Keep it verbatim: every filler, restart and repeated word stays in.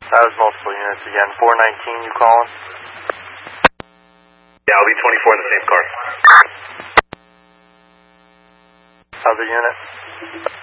That was multiple units again. four nineteen, you calling? Yeah, I'll be twenty-four in the same car. Other unit?